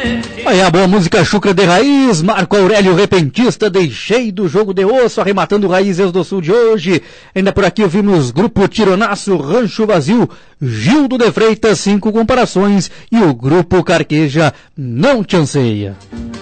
Aí a boa música Chucra de Raiz, Marco Aurélio Repentista, deixei do jogo de osso, arrematando Raízes do Sul de hoje. Ainda por aqui ouvimos Grupo Tironaço, Rancho Vazio, Gildo de Freitas, 5 comparações, e o Grupo Carqueja, Não Te Anseia.